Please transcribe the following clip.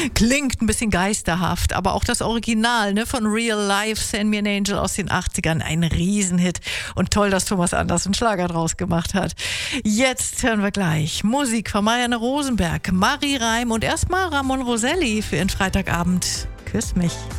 Klingt ein bisschen geisterhaft, aber auch das Original, ne, von Real Life, Send Me an Angel aus den 80ern, ein Riesenhit. Und toll, dass Thomas Anders einen Schlager draus gemacht hat. Jetzt hören wir gleich Musik von Marianne Rosenberg, Marie Reim und erstmal Ramon Roselli für ihren Freitagabend. Küss mich.